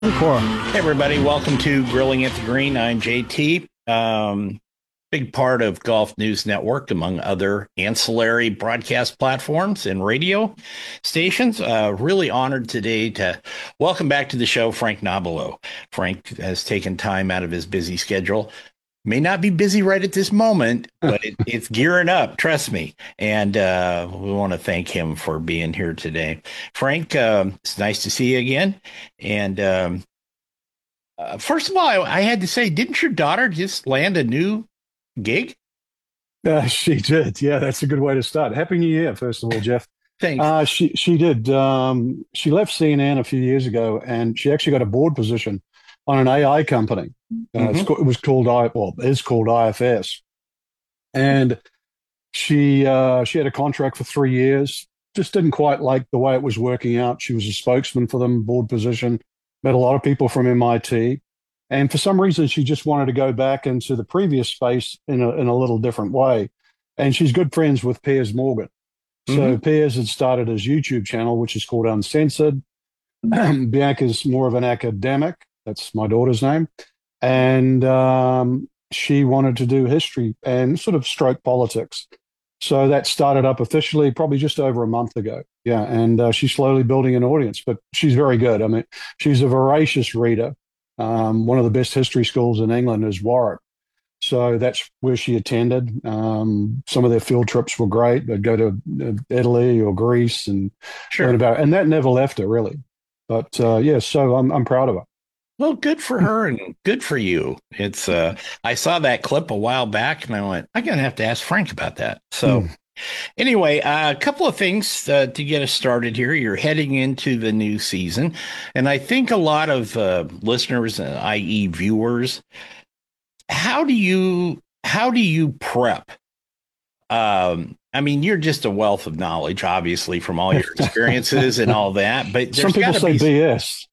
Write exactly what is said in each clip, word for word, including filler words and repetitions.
Core. Hey everybody, welcome to Grilling at the Green. I'm J T. Um, big part of Golf News Network, among other ancillary broadcast platforms and radio stations. Uh, really honored today to welcome back to the show Frank Nobilo. Frank has taken time out of his busy schedule. May not be busy right at this moment, but it, it's gearing up, trust me. And uh, we want to thank him for being here today. Frank, um, it's nice to see you again. And um, uh, first of all, I, I had to say, didn't your daughter just land a new gig? Uh, she did. Yeah, that's a good way to start. Happy New Year, first of all, Jeff. Thanks. Uh, she she did. Um, she left C N N a few years ago, and she actually got a board position on an A I company. Uh, it's, Hmm. it was called I well, it's called I F S, and she uh, she had a contract for three years. Just didn't quite like the way it was working out. She was a spokesman for them, board position. Met a lot of people from M I T, and for some reason, she just wanted to go back into the previous space in a in a little different way. And she's good friends with Piers Morgan. So Hmm. Piers had started his YouTube channel, which is called Uncensored. Bianca's more of an academic. That's my daughter's name. And um, she wanted to do history and sort of stroke politics. So that started up officially probably just over a month ago. Yeah. And uh, she's slowly building an audience, but she's very good. I mean, she's a voracious reader. Um, one of the best history schools in England is Warwick. So that's where she attended. Um, some of their field trips were great. They'd go to uh, Italy or Greece and learn Sure. about it. And that never left her, really. But uh, yeah, so I'm, I'm proud of her. Well, good for her and good for you. It's uh I saw that clip a while back and I went, I'm gonna have to ask Frank about that. So Mm. anyway, uh, a couple of things uh, to get us started here. You're heading into the new season, and I think a lot of uh, listeners, uh, i e, viewers, how do you how do you prep? Um, I mean, you're just a wealth of knowledge, obviously, from all your experiences and all that, but Some there's got people to say be, B S.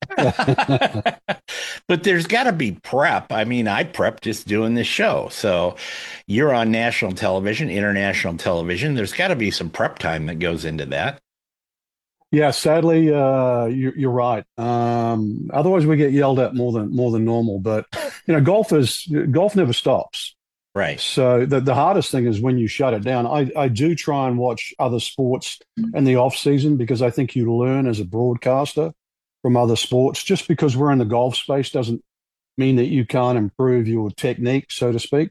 but there's got to be prep. I mean, I prep just doing this show. So you're on national television, international television. There's got to be some prep time that goes into that. Yeah, sadly, uh, you, you're right. Um, otherwise, we get yelled at more than more than normal. But you know, golf is golf never stops. Right. So the, the hardest thing is when you shut it down. I, I do try and watch other sports in the off season because I think you learn as a broadcaster from other sports. Just because we're in the golf space doesn't mean that you can't improve your technique, so to speak.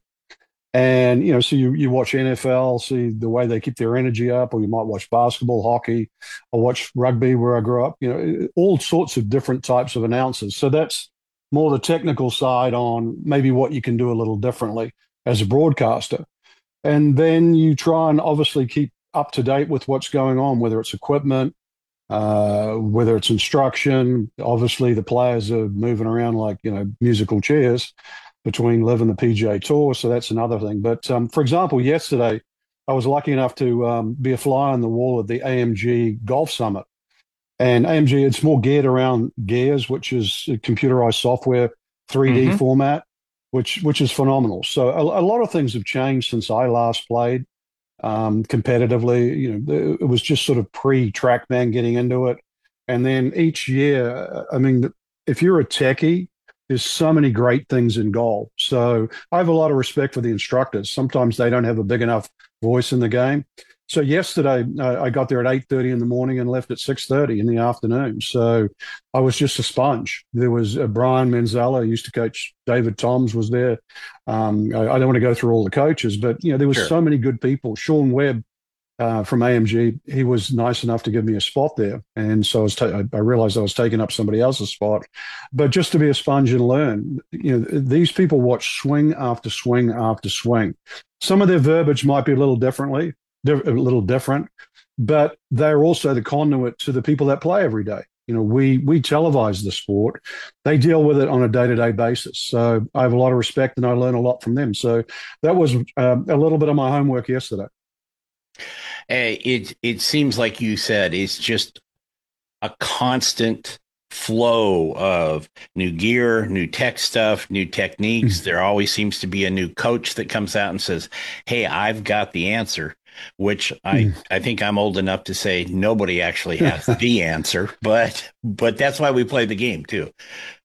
And you know, so you you watch N F L, see the way they keep their energy up, or you might watch basketball, hockey, or watch rugby where I grew up. You know, all sorts of different types of announcers. So that's more the technical side on maybe what you can do a little differently as a broadcaster. And then you try and obviously keep up to date with what's going on, whether it's equipment, uh, whether it's instruction. Obviously, the players are moving around like, you know, musical chairs between Live and the P G A Tour. So that's another thing. But um, for example, yesterday, I was lucky enough to um, be a fly on the wall at the A M G Golf Summit. And A M G, it's more geared around gears, which is computerized software, three D Hmm. format, which which is phenomenal. So a, a lot of things have changed since I last played um, competitively. You know, it was just sort of pre-TrackMan getting into it, and then each year, I mean, if you're a techie, there's so many great things in golf. So I have a lot of respect for the instructors. Sometimes they don't have a big enough voice in the game. So yesterday, uh, I got there at eight thirty in the morning and left at six thirty in the afternoon. So I was just a sponge. There was uh, Brian Manzella, who used to coach David Toms, was there. Um, I, I don't want to go through all the coaches, but you know there was Sure. so many good people. Sean Webb uh, from A M G, he was nice enough to give me a spot there, and so I, was ta- I realized I was taking up somebody else's spot. But just to be a sponge and learn, you know, these people watch swing after swing after swing. Some of their verbiage might be a little differently, a little different, but they're also the conduit to the people that play every day. You know, we we televise the sport. They deal with it on a day to day basis. So I have a lot of respect, and I learn a lot from them. So that was um, a little bit of my homework yesterday. Eh, It it seems like you said it's just a constant flow of new gear, new tech stuff, new techniques. There always seems to be a new coach that comes out and says, "Hey, I've got the answer," which I I think I'm old enough to say nobody actually has the answer, but but that's why we play the game too.